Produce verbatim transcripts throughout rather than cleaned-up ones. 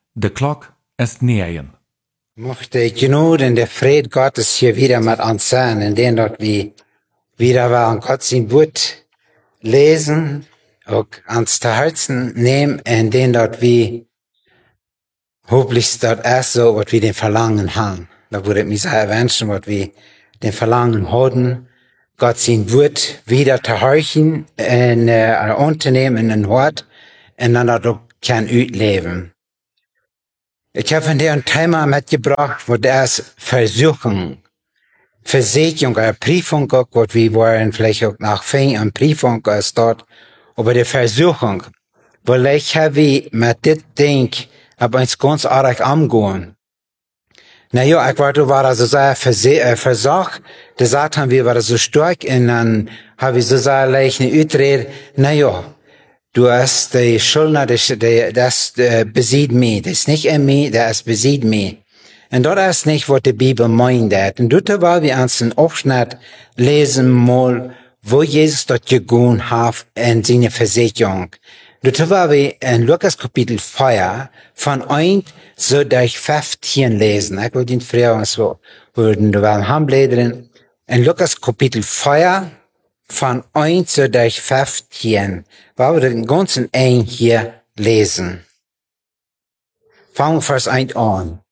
De klok is negen. Mochte Genut und der Friede Gottes hier wieder mit uns sein, indem dort wir wieder waren Gott sein Wort lesen, auch ans zu Herzen nehmen, indem dort wir hoffentlich dort erst so, was wir den Verlangen haben. Da würde ich mich sehr wünschen, was wir den Verlangen haben, Gott sein Wort wieder zu horchen, und äh, unternehmen in den Wort, und dann dort auch kann leben. Ich habe von dir ein Thema mitgebracht, wo das Versuchung, Versägung, eine Prüfung, was wir wollen, vielleicht auch nach Fing, eine Prüfung ist dort, aber die Versuchung, weil ich habe mit dem Ding, aber uns ganz arg angehen. Na ja, ich war, du war also sehr versagt, der Satan, wir waren so stark, und dann habe ich so sehr leicht eine Utrede, na ja, du hast die Schuldner, das, das äh, besieht mich. Das ist nicht in mir, das besieht mich. Und dort ist nicht, was die Bibel meint. Und dort war wir uns einen Abschnitt lesen mal, wo Jesus dort gegangen hat in seine Versicherung. Dort war wir in Lukas Kapitel vier von eins so durch fünfzehn lesen. Ich wollte ihn früher so, würden du waren Hamblederin. In Lukas Kapitel vier von eins so durch fünfzehn. Weil wir den ganzen ein hier lesen. Fangen wir Vers eins an.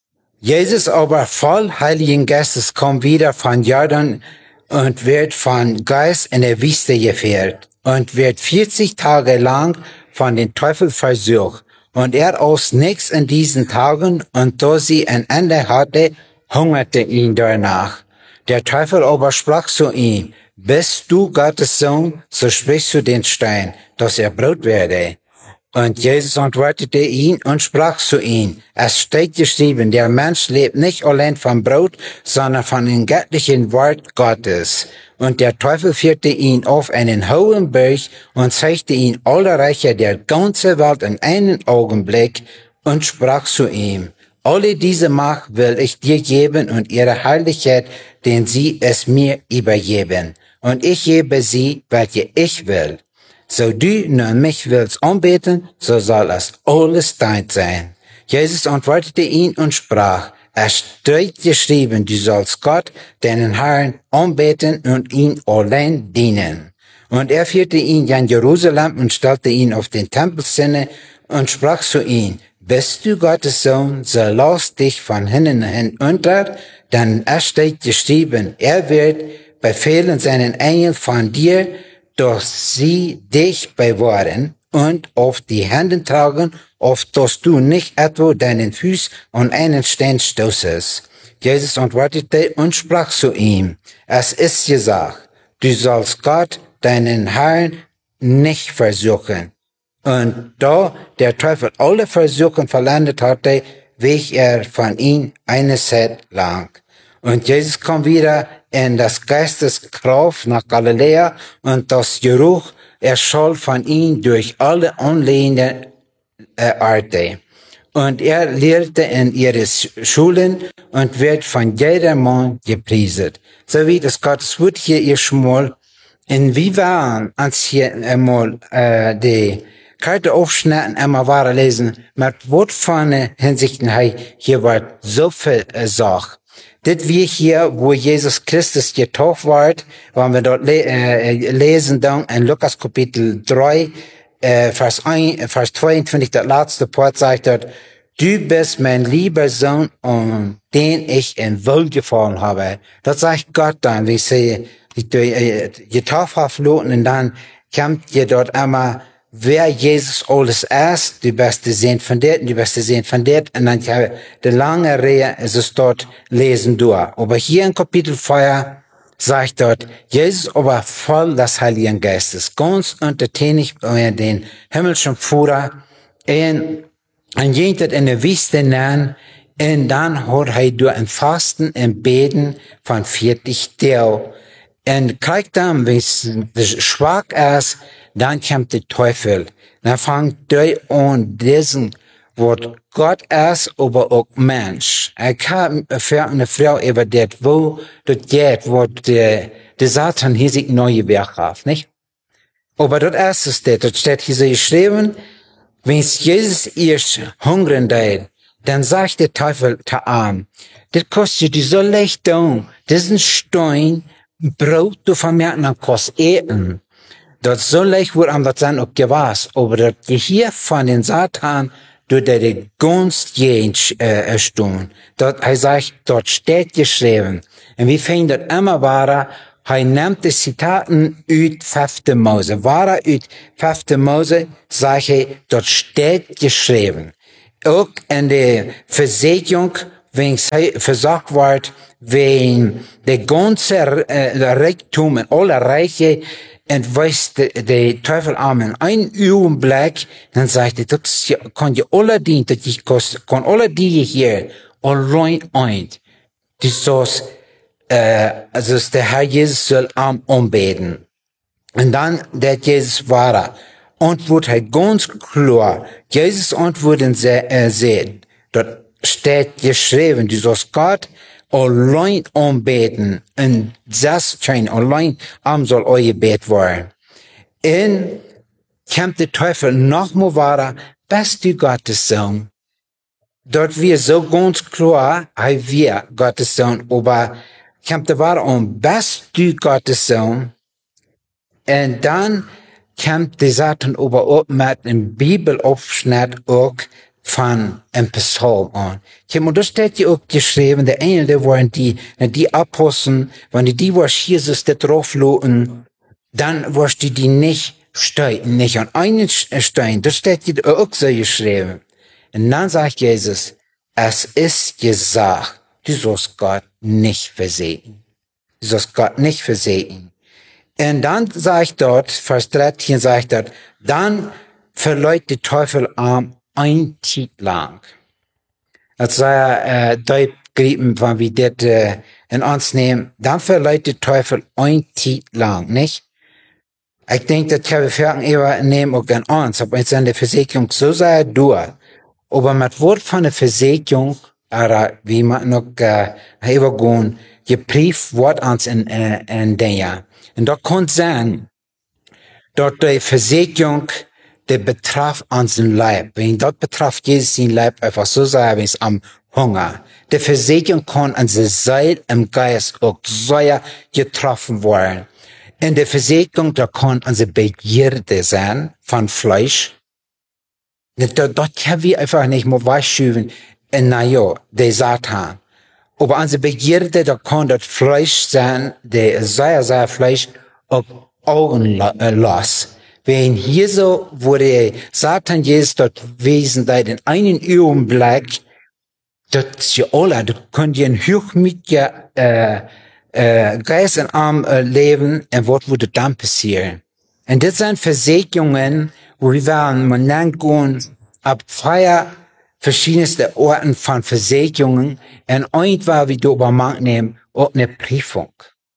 Jesus aber voll Heiligen Geistes kommt wieder von Jordan und wird von Geist in der Wüste geführt und wird vierzig Tage lang von den Teufel versucht. Und er aus nichts in diesen Tagen, und da sie ein Ende hatte, hungerte ihn danach. Der Teufel aber sprach zu ihm: Bist du Gottes Sohn, so sprichst du den Stein, dass er Brot werde. Und Jesus antwortete ihn und sprach zu ihm: Es steht geschrieben, der Mensch lebt nicht allein vom Brot, sondern von dem göttlichen Wort Gottes. Und der Teufel führte ihn auf einen hohen Berg und zeigte ihm alle Reiche der ganzen Welt in einem Augenblick und sprach zu ihm: Alle diese Macht will ich dir geben und ihre Heiligkeit, denn sie es mir übergeben. Und ich gebe sie, welche ich will. So du nun mich willst anbeten, so soll es alles dein sein. Jesus antwortete ihn und sprach: Es steht geschrieben, du sollst Gott, deinen Herrn, anbeten und ihn allein dienen. Und er führte ihn in Jerusalem und stellte ihn auf den Tempelzinne und sprach zu ihm: Bist du Gottes Sohn, so lass dich von hinnen hinunter, denn es steht geschrieben, er wird befehlen seinen Engeln von dir, dass sie dich bewahren und auf die Hände tragen, auf dass du nicht etwa deinen Fuß an einen Stein stoßest. Jesus antwortete und sprach zu ihm: Es ist gesagt, du sollst Gott, deinen Herrn, nicht versuchen. Und da der Teufel alle Versuchen verlandet hatte, wich er von ihm eine Zeit lang. Und Jesus kam wieder in das Geisteskraft nach Galiläa, und das Geruch erscholl von ihm durch alle anliegenden äh, Orte. Und er lehrte in ihre Schulen und wird von jedermann gepriesen. So wie das Gottes Wort hier ihr schmal, in wie waren uns hier einmal äh, die Karte aufschneiden, einmal wahre lesen, mit Wort von Hinsichten hier wird so viel äh, Sach. Das wir hier, wo Jesus Christus getauft wird, wenn wir dort le äh, lesen dann in Lukas Kapitel drei, äh, Vers, eins, Vers zweiundzwanzig, der letzte Part sagt dort: Du bist mein lieber Sohn, um den ich in Wohlgefallen habe. Das sagt Gott dann, wie sie äh, getauft haben, und dann kommt ihr dort einmal, wer Jesus alles ist, die beste sehen von dort, die beste sehen von dort, und dann kann die lange Reihe ist es dort lesen durch. Aber hier in Kapitel vier sagt dort, Jesus aber voll des Heiligen Geistes, ganz untertänig bei den himmlischen Führer, und und ging dort in der Wüste nennen, und dann hat er durch ein Fasten und Beten von vierzig Tagen. Und kriegt dann, wenn es schwach ist, dann kommt der Teufel. Dann fängt er an, diesen, was Gott ist, aber auch Mensch. Er kann für eine Frau über das, wo das geht, wo der, der Satan hier sich neue Werk hat, nicht? Aber das ist es, das steht hier so geschrieben, Wenn Jesus erst hungern deed, dann sagt der Teufel zu ihm, das kostet dir so leicht tun, das ist ein Stein, Brot, du vermerken, dann kostet eten. Das so leicht wird am das sein auch gewaß, aber das Gehirn von den Satan, durch die Gunst jeden äh, stehen. Dort, er sagt, dort steht geschrieben. Und wir finden das immer wahrer, er nimmt die Zitaten uit fünfte Mose. Wahrer uit fünfte Mose, sagt er, dort steht geschrieben. Auch in der Versicherung, wenn es versagt wird, wenn der ganze äh, Reichtum und alle Reiche entweist der Teufel an in ein Augenblick, dann sagt er, das kann ja alle dienen, das ich kost, kann alle die hier allein ein. Das ist, äh, also der Herr Jesus soll am anbeten. Und dann, der Jesus war, antwortet er ganz klar. Jesus antwortet äh, sagt, dort steht geschrieben, du sollst Gott allein anbeten, und das scheint allein am soll euer Gebet werden. Und kommt der Teufel nochmal weiter, bist du Gottes Sohn? Dort wir so ganz klar, er wir Gottes Sohn, aber kommt der weiter um, bist du Gottes Sohn? Und dann kommt der Satan aber auch mit einem Bibelabschnitt auch von einem Psalm an. Und da steht ja auch geschrieben, der Engel, der waren die, die Aposteln, wenn die, die was Jesus da drauf loten, dann was die, die nicht steuern, nicht an einen Stein. Da steht ja auch so geschrieben. Und dann sagt Jesus, es ist gesagt, du sollst Gott nicht versehen. Du sollst Gott nicht versehen. Und dann sagt dort, Vers dreizehn sagt dort, dann verleiht der Teufel am ein Zeit lang. Als er, äh, da grieben, wenn wir das, äh, in uns nehmen, dann verleiht der Teufel ein Zeit lang, nicht? Ich denke, das kann wir für immer nehmen auch an uns, aber jetzt in der Versicherung so sei er durch. Aber mit Wort von der Versicherung, oder wie man noch, äh, übergehen, geprieft wird uns in, äh, in den Jahr. Und da kann sein, dort die Versicherung, der betraf unseren Leib. Wenn dort betraf Jesus sein Leib einfach so sagen, wie es am Hunger. Der Versicherung kann unser Seil im Geist auch sehr getroffen werden. In der Versicherung, da kann unsere Begierde sein von Fleisch. Dort, dort können wir einfach nicht mehr wegschieben, na ja, der Satan. Aber unsere Begierde, da kann das Fleisch sein, der sehr, sehr Fleisch, auch Augen los. Wenn hier so, wo der Satan Jesus dort gewesen sei, in einen Augenblick, dort sie alle, dort könnt ihr ein hochmütiger, äh, äh, Geist in Arm äh, leben, und was würde dann passieren? Und das sind Versicherungen, wo wir werden, man nennt gehen, ab freier, verschiedenste Orten von Versicherungen, und irgendwann, wie du über Mann nehmen, auch eine Prüfung.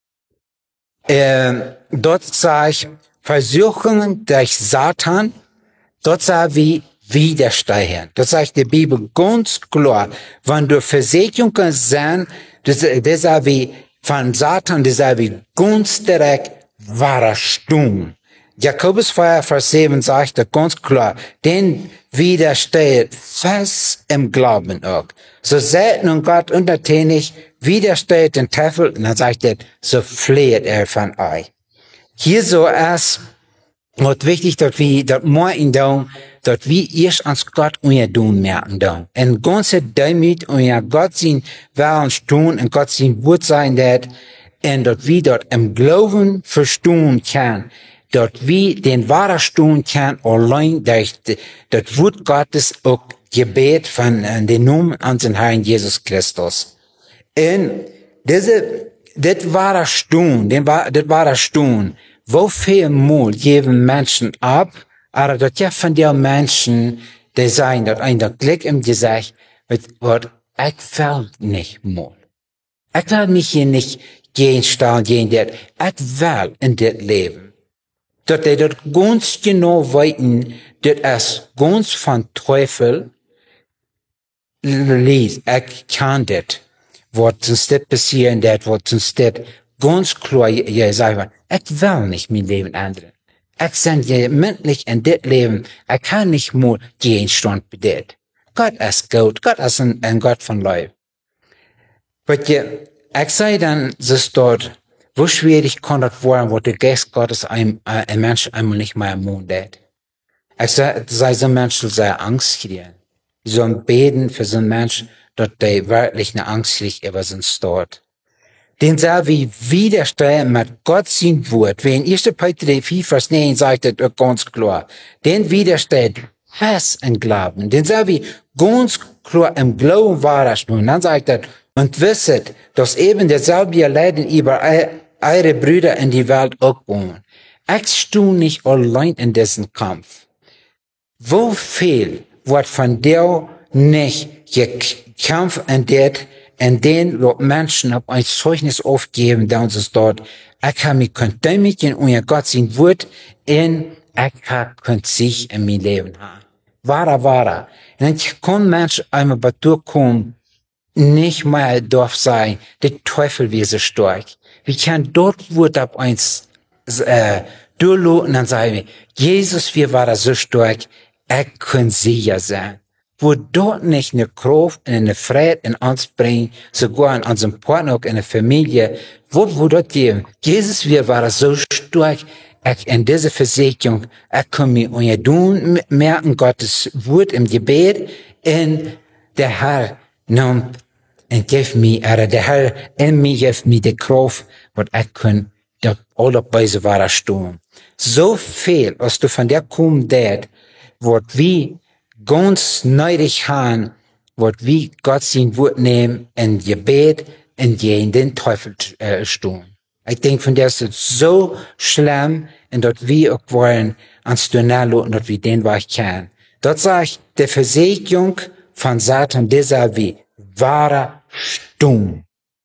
Äh, dort sage ich, Versuchungen durch Satan, dort sah wie widerstehen. Das sagt die Bibel ganz klar. Wenn du Versicherungen sehen, das, das sah wie von Satan, das sah wie ganz direkt wahrer Sturm. Jakobus vier, Vers sieben sagt das ganz klar, denn widersteht fest im Glauben auch. So seid nun Gott untertänig, widersteht den Teufel, und dann sagt er, so fleht er von euch. Hier so ist, wird wichtig, dass wir, dass wir in dem, dass wir erst ans Gott unser tun merken da. Und ganze Demut unser Gott sein, wer uns tun, und Gott sein Wort sein wird, und dass wir dort im Glauben verstehen können, dass wir den wahren tun können, allein durch das Wort Gottes auch Gebet von äh, den Namen unseren Herrn Jesus Christus. Und diese, das wahre Stund, das wahre Stund, wo viel Mut geben Menschen ab, aber das ja von den Menschen, die sagen, dass einer Glück im Gesicht wird, ich will nicht Mut. Ich will mich hier nicht gehen, stehen, gehen, das. Ich will in das Leben. Dass die dort ganz genau weiten, das ist ganz von Teufel liest. Ich kann das. Was uns das passieren, das, was uns das ganz klar gesagt wird. Ich will nicht mein Leben ändern. Ich sage dir, mündlich in dit Leben, ich kann nicht mal Gegenstand bedeutet. Gott ist gut, Gott ist ein, ein Gott von Leib. Aber ich sage dann, es dort, wo schwierig kann das werden, wo der Geist Gottes ein, ein Mensch einmal nicht mehr im Mund hat. Ich sage, so ein Mensch soll sehr Angst kriegen. Sie sollen beten für so einen Mensch, dass der wirklich eine Angst kriegt über so einen Stort. Den soll wie widerstehen mit Gott sein Wort. Wie in erster Petrus vier, Vers neun sagt er ganz klar. Den widersteht fest im Glauben. Den soll wie ganz klar im Glauben wahrstehen. Dann sagt er, und wisset, dass eben derselbe Leiden über eure Brüder in die Welt auch wohnen. Ich stehe nicht allein in diesem Kampf. Wo viel wird von dir nicht gekämpft in der, in den Menschen auf ein Zeugnis aufgeben, da uns es dort, ich habe mich kontaminiert und ihr Gott sein Wort in, ich habe sich in mein Leben haben. Wahre, wahre. Und ich kann Menschen einmal bei dir kommen, nicht mehr darf sein, der Teufel wie so stark. Wir können dort Wort ab eins, äh, durchloten, dann sagen wir, Jesus, wir waren so stark, er kann sicher sein. Wo dort nicht eine Kraft und eine Freude in uns bringen, sogar in unserem Partner, auch in der Familie, wo, wo dort geben. Jesus, wir waren so stark, ich, in dieser Versicherung, ich kann mir unter tun, merken Gottes Wort im Gebet, in der Herr nimmt und gibt mir, oder der Herr in mir gibt mir die Kraft, was ich kann, dort alle Beise war stehen. So viel, was du von der kommen, dat, wird wie ganz neidig haben, wird wie Gott sein Wort nehmen, in Gebet, in gegen den Teufel äh, stehen. Ich denke, von der ist es so schlimm, und dort wir auch wollen, ans Donalo, und dort wir den Weg kennen. Dort sage ich, der Versicherung von Satan, dieser wie wahrer Stumm.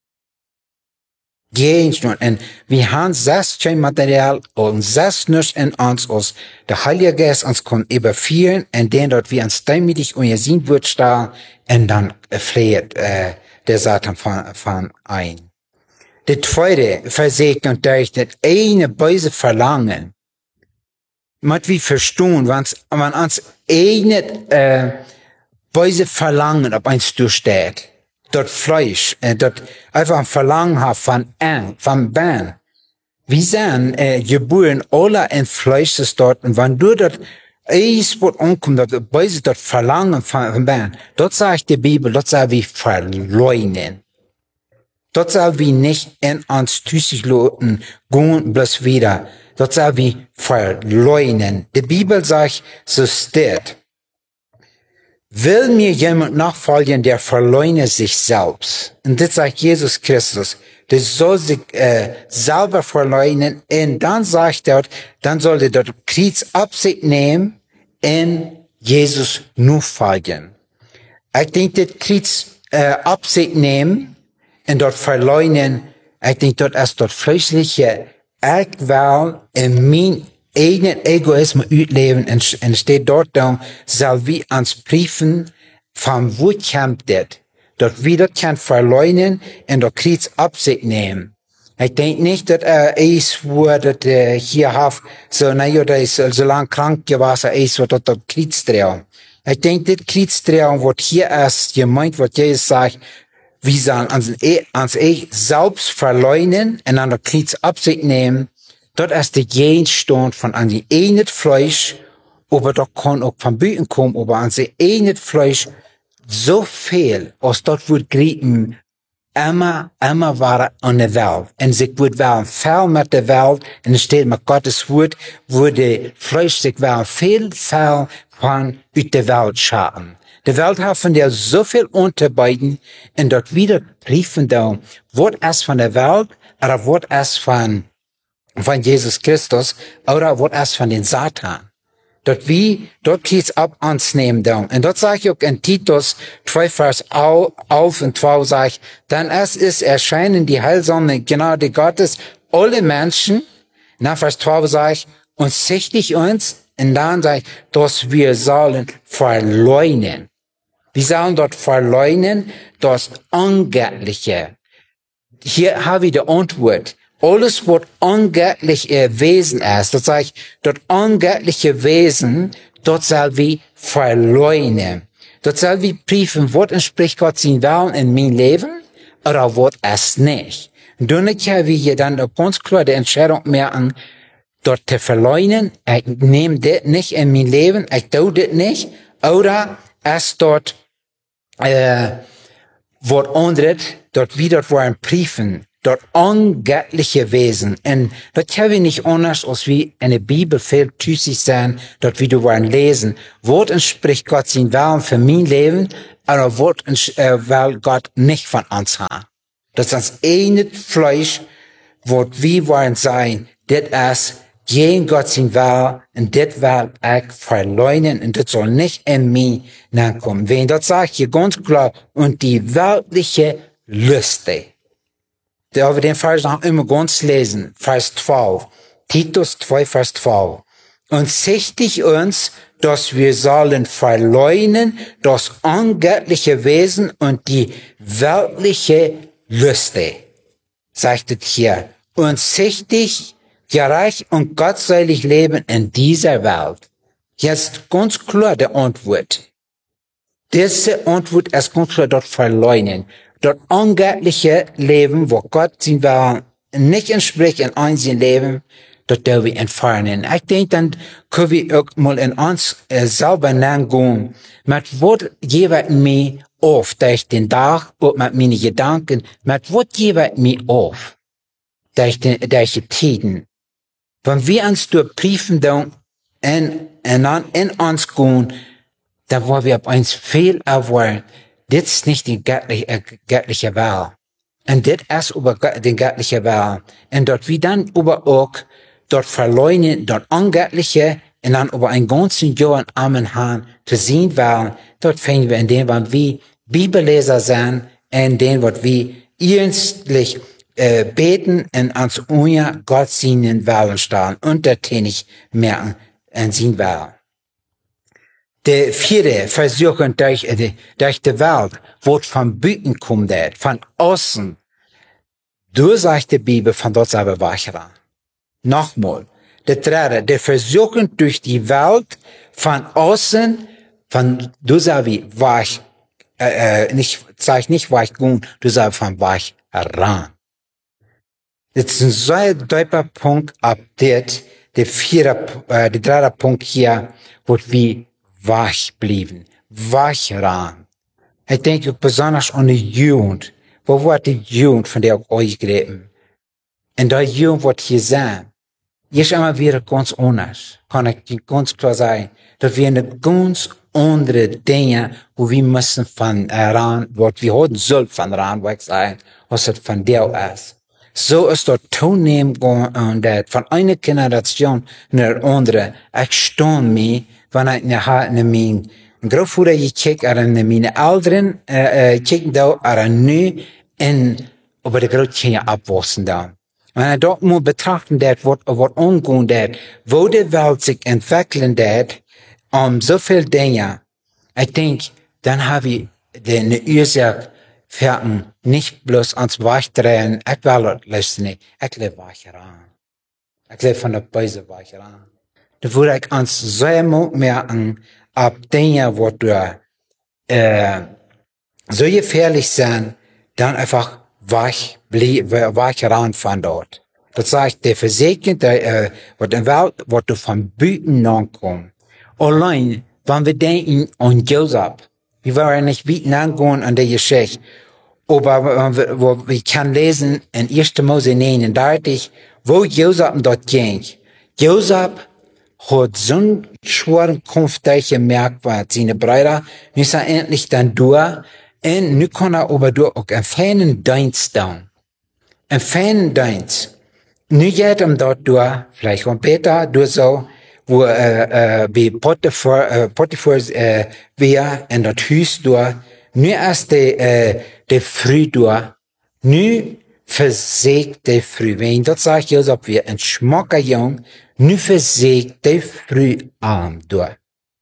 Gegenstand. Und wir haben das Material und das nicht in uns aus. Der Heilige Geist uns kann überführen, und den dort wir uns demütig und ihr sehen wird stehen, und dann fleht äh, der Satan von, von ein. Die zweite Versegnung durch das eine böse Verlangen. Mit wie verstehen, wenn man uns eine äh, böse Verlangen auf uns durchsteht. Dort Fleisch, äh, dort einfach ein Verlangen hat von Angst, von Bern. Wir sind äh, geboren, alle in Fleisch ist dort, und wenn du dort eins wird ankommt, dort böse dort Verlangen von, von Bern, dort sagt die Bibel, dort soll wir verleugnen. Dort soll wir nicht in uns tüßig loten, gehen bloß wieder. Dort soll wir verleugnen. Die Bibel sagt, so steht, will mir jemand nachfolgen, der verleugnet sich selbst. Und das sagt Jesus Christus. Der soll sich äh, selber verleugnen. Und dann sagt er, dann soll er dort Kriegsabsicht nehmen und Jesus nur folgen. Ich denke, das Kriegsabsicht äh, nehmen und dort verleugnen, ich denke, dort ist dort fleischliche, ich will in mein eigenen Egoismus ausleben, und steht dort dann, soll wir uns prüfen, von wo kommt das? Dort wieder kann verleugnen und dort Kriegsabsicht nehmen. Ich denke nicht, dass er ist, wo das äh, hier hat, so, na ja, der ist so lang krank gewesen, ist, wo dort dort Kriegsdrehung. Ich denke, das Kriegsdrehung, was hier ist, gemeint, was Jesus sagt, wir sollen uns, uns selbst verleugnen und an der Kriegsabsicht nehmen. Dort ist der Gegenstand von an die eigenen Fleisch, aber dort kann auch von Büten kommen, aber an die eigenen Fleisch so viel, als dort wird grieben, immer, immer war an der Welt. Und sich wird werden viel mit der Welt, und es steht mit Gottes Wort, würde Fleisch sich werden viel, viel von der Welt schaden. Die Welt hat von der so viel unterbeiden, und dort wieder prüfen da, was ist von der Welt, oder was ist von, von Jesus Christus, oder was ist von den Satan. Dort wie, dort geht's ab ans Nehmen da. Und dort sage ich auch in Titus zwei Vers auf und zwölf sage ich, dann es ist erscheinen die heilsame Gnade Gottes, alle Menschen, nach Vers zwölf sage ich, und sichtig uns, und dann sage ich, dass wir sollen verleugnen. Wir sollen dort verleugnen, das Ungöttliche. Hier habe ich die Antwort. alles, was ungöttliche Wesen ist, das sage ich, das ungöttliche Wesen, dort soll wir verleugnen. Dort soll wir prüfen, was entspricht Gott sein Willen in mein Leben, oder was es nicht. Und dann können wir dann ganz klar die Entscheidung machen, dort zu verleugnen, ich nehme das nicht in mein Leben, ich tue das nicht, oder es dort, äh, was anderes, dort wieder wollen prüfen, dort ungöttliche Wesen. Und das können wir nicht anders, als wie in der Bibel viel tüßig sein, dort wieder wollen lesen. Was entspricht Gott sein Willen für mein Leben, oder was äh, will Gott nicht von uns haben. Das ist das eine Fleisch, was wir wollen sein, das ist gegen Gott sein Willen, und das will ich verleugnen, und das soll nicht in mich nachkommen. Wenn das sagt hier ganz klar, und die weltliche Lüste. Da wir den Vers noch immer ganz lesen, Vers zwölf, Titus zwei, Vers zwölf. Und sichtig uns, dass wir sollen verleugnen das ungöttliche Wesen und die weltliche Lüste. Sagt es hier. Und sichtig, gerecht und gottselig leben in dieser Welt. Jetzt ganz klar die Antwort. Diese Antwort ist ganz klar dort verleugnen. Dort ungöttliche Leben, wo Gott sein Willen nicht entspricht in unserem Leben, dort dürfen wir entfernen. Ich denke, dann können wir auch mal in uns äh, selber nachgehen, mit was gebe ich mir auf durch den Tag und mit meinen Gedanken, mit was gebe ich mir auf durch, den, durch die Tiden. Wenn wir uns durch prüfen, dann in, in, in uns gehen, dann wollen wir auf uns viel erwarten. Das ist nicht die göttliche, äh, göttliche Wahl. Und das ist über den göttliche Wahl. Und dort wir dann über auch, dort verleugnen, dort ungöttliche, und dann über ein ganzes Jahr in Amen haben, zu sehen wollen, dort finden wir, in dem, wenn wir Bibelleser sind, in dem, was wir ernstlich äh, beten und ans Unja Gott seinen Willen stellen und das nicht merken in seinen Willen. Der vierte Versuchung durch, durch die Welt, wo von Büten kommt, von außen. Du sagst die Bibel von dort selber wachran. Nochmal. Der dritte, der Versuchung durch die Welt, von außen, von, du sagst wie, wach, äh, äh, nicht, sag nicht wach gut, du sagst von wach ran. Das ist ein sehr deutlicher Punkt, ab det, der vierte, äh, der dritte Punkt hier, wo wir wach blieben, wach ran. Ich denke besonders an die Jugend. Wo war die Jugend, von der ich euch geredet? Und die Jugend wird hier sein. Jetzt einmal wieder ganz anders. Kann ich ganz klar sagen, dass wir eine ganz andere Dinge, wo wir müssen von ran, was wir heute soll von ran weg sein, was es von der ist. So ist dort toeneem und von einer Generation naar de andere. Ich stoon mich, wenn ich nach mein Großvater gekickt, oder meine Eltern, äh, kicken da, oder nu, in, über die Großkinder abwachsen da. Wenn ich dort mal betrachten dat, wat, wat umgehen dat, wo die Welt sich entwickeln dat, um so viel Dinge, ich denke, dann habe ich eine Ursache, Ferten nicht bloß ans Wachdrehen, ich will das nicht, ich lebe wachran. Ich lebe von der Böse wachran. Da würde ich uns sehr merken, ab Dinge, wo du, äh, so gefährlich sind, dann einfach wach, wachran von dort. Das sagt, der Versegnet, der, äh, wo der Welt, wo du von Büten ankommst. Allein, wenn wir denken an Joseph, wir waren nicht weit angehen an der Geschichte. Aber wo wir können lesen in erster Mose neununddreißig, wo Joseph dort ging. Joseph hat so einen schweren Kampf durchgemerkt, weil seine Brüder müssen endlich dann durch. Und nu kann er aber durch auch einen feinen Dienst tun. Einen feinen Dienst. Nu geht er dort durch, vielleicht auch Peter, durch so, wo äh, äh, wie Potiphar, äh, Potiphar äh, wir in das Haus durch. Nu ist der, äh, der Früh durch. Nu versägt der Früh. Wenn das sagt Joseph, wir ein schmacker Jung, nu versägt der Früh arm durch.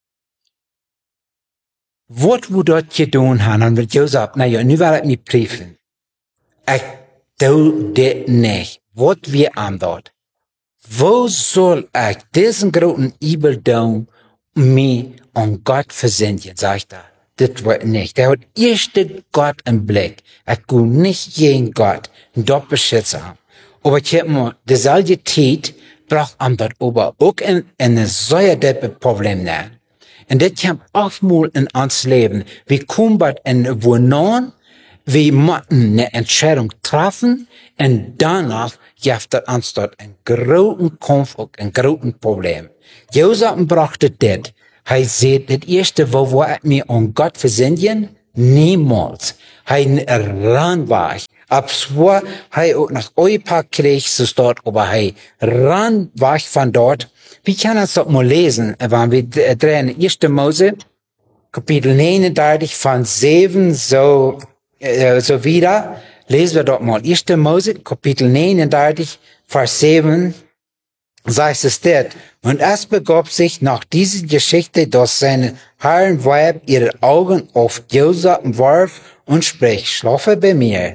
Was wir dort getan haben, und mit Joseph, na ja, nu will ich mich prüfen. Ich tu das nicht. was wir an dort? Wo soll ich diesen großen Übel tun, mich an Gott versenden, sagt er. Das wird nicht. Er hat erst Gott im Blick. Er kann nicht jeden Gott dort beschützen. Aber ich habe mir, dieselbe Zeit braucht man dort aber auch ein, ein sehr deppes Problem nehmen. Und das kommt auch mal in uns Leben. Wir kommen bei in Wohnung, wir müssen eine Entscheidung treffen, und danach gibt es uns dort einen großen Kampf und ein großes Problem. Josef brachte das. Er sagt, das erste, wo wir mich an Gott versenden, niemals. Er ran war ich. Ab zwar, er auch nach Europa krieg, so dort, aber er ran war ich von dort. Wir können es doch mal lesen, wenn wir drehen, erste Mose, Kapitel neununddreißig von sieben, so, äh, so wieder. Lesen wir doch mal. erste Mose, Kapitel neununddreißig, Vers sieben, sagt es dort. Und es begab sich nach dieser Geschichte, dass seine Herren Weib ihre Augen auf Josef warf und sprach, schlafe bei mir.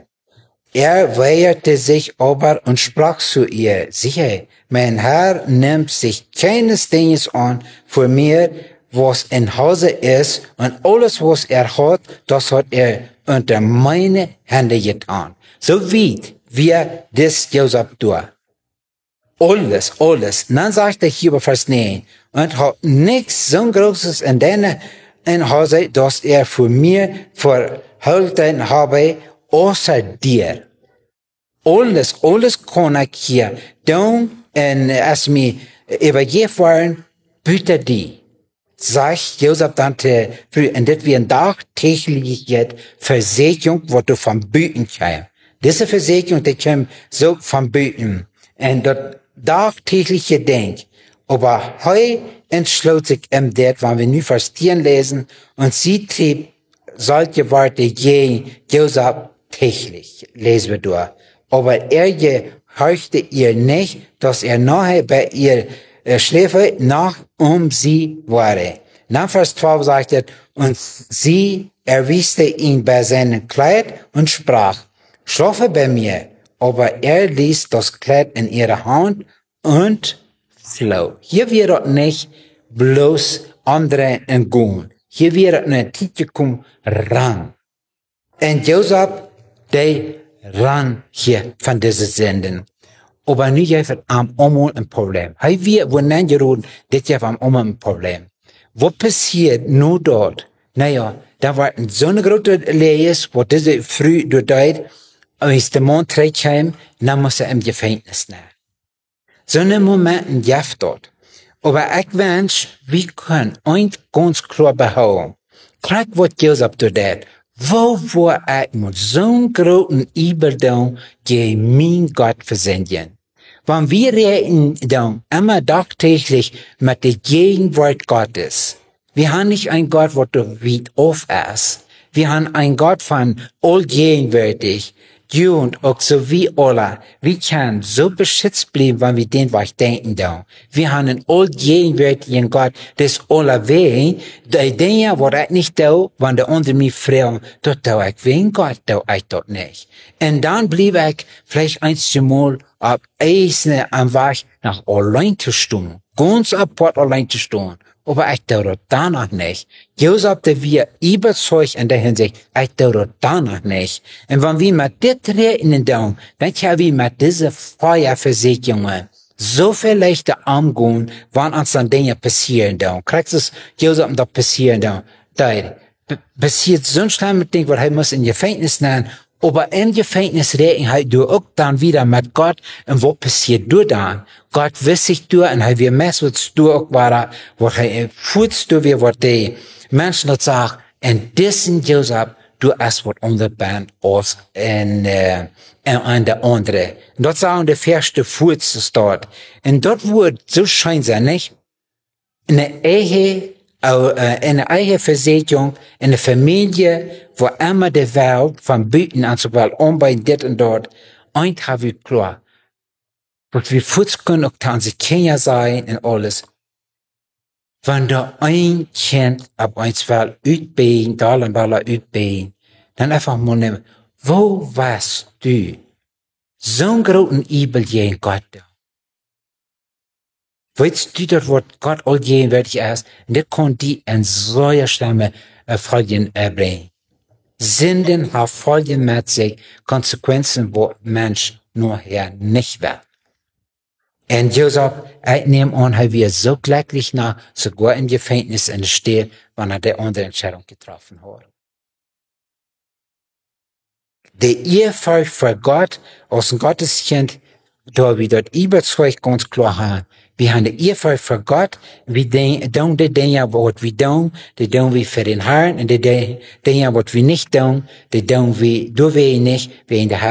Er weigerte sich aber und sprach zu ihr, siehe, mein Herr nimmt sich keines Dinges an für mir, was in Hause ist, und alles, was er hat, das hat er unter meine Hände getan. So wie wir das Josef tun. Alles, alles. Dann sagt er hier bei Vers neun, und hat nichts so Großes in deiner in Hause, dass er für mir verhalten habe, außer dir. Alles, alles kann ich hier tun, und als mir übergeben waren, bitte die. Sagt Josef dann früh, und das wird eine tagtägliche Versicherung, was du vom Büten kommst. Diese Versicherung, die kommt so vom Büten. Und das tagtägliche Ding. Aber heu entschloss sich ihm das, wenn wir nu verstehen lesen, und sie trieb solche Worte je Josef täglich, lesen wir durch. Aber er gehorchte ihr nicht, dass er nachher bei ihr äh, schläfe, nach um sie war. Nach Vers zwölf sagt er, und sie erwischte ihn bei seinem Kleid und sprach, schlafe bei mir. Aber er ließ das Kleid in ihre Hand und floh. Hier wird nicht bloß andere entgehen. Hier wird eine Titel ran. Und Josef, der ran hier von dieser Senden. Aber nu heeft am allemaal een probleem. Hij weet wanneer je roept, dit heeft am allemaal een probleem. Wat passiert nu dort? Nou ja, da war zo'n grote lees, wat deze früh doorduid, als de man terugkwam, dan moest hij im Gefängnis nehmen. Zo'n momenten gibt dort. Aber ich wünsch, wir können eins ganz klar behaupten. Kijk wat Josef doordeed. Wo war ich mit zo'n großen Überdauer gegen mein Gott versenden? Wenn wir reden dann immer tagtäglich mit der Gegenwart Gottes. Wir haben nicht einen Gott, der weit auf ist. Wir haben einen Gott von allgegenwärtig. Du und auch so wie alle. Wir können so beschützt bleiben, wenn wir den was denken dann. Wir haben einen allgegenwärtigen Gott, das alle wehen. Die Dinge, wo ich nicht da, wenn der andere mich fragen, dort da ich wegen Gott, da ich dort nicht. Und dann blieb ich vielleicht einmal ab Eisen am Weg nach allein zu stehen. Ganz apart allein zu stehen. Aber ich tue danach nicht. Josef, der wir überzeugt in der Hinsicht, ich tue danach nicht. Und wenn wir mit dit reden, dann können wir mit dieser Feuerversicherungen so viel leichter umgehen, wenn uns dann Dinge passieren, dann. Kriegst du es, Josef, da passieren, dann. Da passiert so ein schlimmes Ding, weil er muss in Gefängnis nehmen. Aber im Gefängnis reden halt du auch dann wieder mit Gott, und was passiert du dann? Gott wiss sich du, und er wird mehr, was du auch war, was er fühlst du, wie was die Menschen das sagen, und diesen Josef, du hast was unterband als in, äh, in der andere. Und dort sagen die erste fühlst dort. Und dort wird so schein sein, nicht? Eine Ehe, eine eigene Versicherung, eine Familie, wo immer die Welt von Büten an so weit um bei dit und dort, eins habe ich klar. Was wir futz können auch dann sie Kinder sein und alles. Wenn da ein Kind ab eins Welt utbeen, da und da utbeen, dann einfach mal nehmen, wo warst du? zo'n groten Übel gegen Gott. Weißt du, dat wat Gott algegenwärtig ist, und das kann die in solcher schlimme äh, Folgen erbringen. Sünden haben Folgen mit sich, Konsequenzen, wo Mensch nachher nicht will. Und Josef, ich nehme an, er wird so glücklich nach, sogar in Gefängnis in der Stille, wenn er die andere Entscheidung getroffen hat. Die Ehrfurcht für Gott, als ein Gotteskind, da wir dort überzeugt ganz klar haben, wir haben die Ehrfurcht für Gott, wir tun die Dinge, was wir tun, die tun wir für den Herrn, und die Dinge, was wir nicht tun, die tun wir, tun wir nicht, wir in der Herr